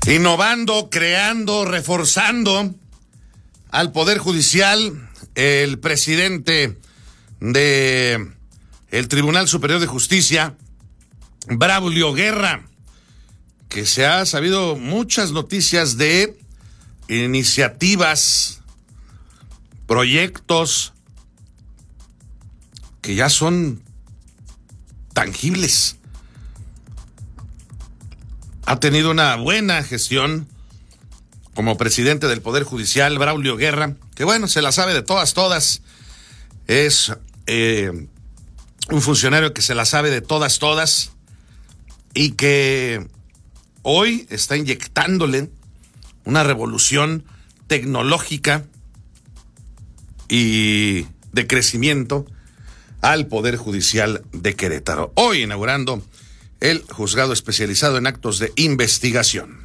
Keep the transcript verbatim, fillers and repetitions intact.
Innovando, creando, reforzando al Poder Judicial, el presidente de el Tribunal Superior de Justicia, Braulio Guerra, que se ha sabido muchas noticias de iniciativas, proyectos que ya son tangibles. Ha tenido una buena gestión como presidente del Poder Judicial, Braulio Guerra, que bueno, se la sabe de todas, todas. Es eh, un funcionario que se la sabe de todas, todas, y que hoy está inyectándole una revolución tecnológica y de crecimiento al Poder Judicial de Querétaro. Hoy inaugurando el juzgado especializado en actos de investigación.